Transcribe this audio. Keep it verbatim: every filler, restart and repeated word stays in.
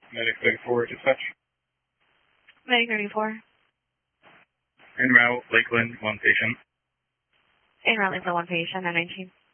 Medic thirty-four, dispatch. Medic thirty-four. En route, Lakeland, one patient. En route, Lakeland, one patient, nine nineteen.